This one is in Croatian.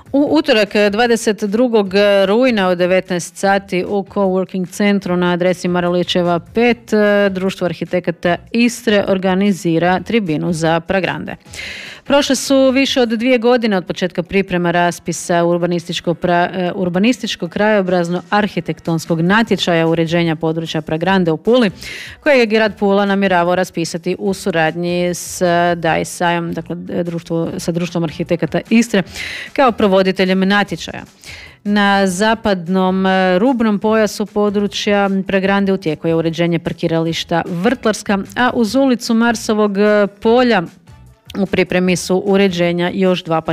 U utorak 22. rujna od 19 sati u Coworking centru na adresi Marulićeva 5 Društvo arhitekata Istre organizira tribinu za Pragrande. Prošle su više od 2 godine od početka priprema raspisa urbanističkog krajobrazno arhitektonskog natječaja uređenja područja Pragrande u Puli, koje je grad Pula namjeravao raspisati u suradnji s DAISA-om, dakle sa Društvom arhitekata Istre, kao provoditeljem natječaja. Na zapadnom rubnom pojasu područja Pragrande u tijeku je uređenje parkirališta Vrtlarska, a uz ulicu Marsovog polja u pripremi su uređenja još 2